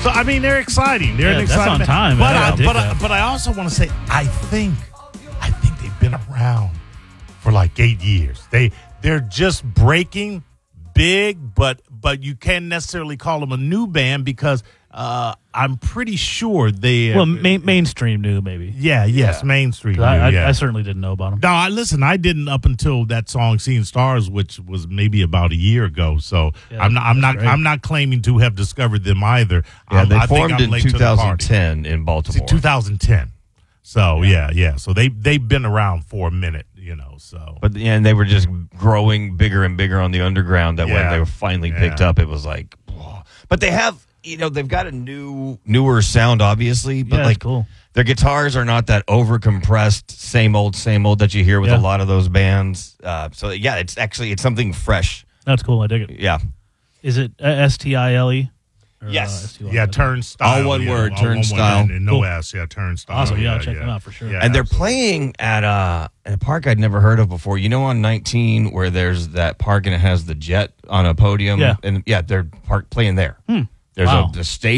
So I mean, they're exciting. They're an that's exciting on band. time, But man. but I also want to say I think they've been around for like 8 years. They're just breaking big, but you can't necessarily call them a new band because I'm pretty sure they mainstream new maybe. mainstream. I certainly didn't know about them. No, I didn't up until that song "Seeing Stars," which was maybe about a year ago. So I'm not claiming to have discovered them either. Yeah, they I think formed I'm in late to the party. 2010 in Baltimore. 2010. So yeah. So they've been around for a minute, So, But and they were just growing bigger and bigger on the underground. That when they were finally picked up, it was like, whoa. But they have, they've got a newer sound, obviously. But like cool. Their guitars are not that over compressed, same old that you hear with a lot of those bands. So yeah, it's something fresh. That's cool. I dig it. Yeah. Is it Stile? Yes. Turnstile. All one word, all Turnstile. And no S. Yeah, Turnstile. Awesome. Yeah, I'll check them out for sure. Yeah, And they're absolutely. playing at a park I'd never heard of before. On 19 where there's that park and it has the jet on a podium. Yeah. And they're playing there. There's Wow. a stage.